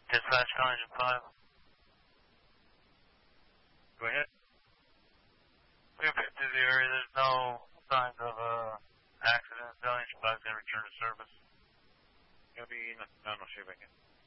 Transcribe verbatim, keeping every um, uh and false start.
Dispatch calling engine five. Go ahead. We have been through the area. There's no signs of uh, accident. So engine five is going to return to service. Gonna be no, no, no, sure if I can.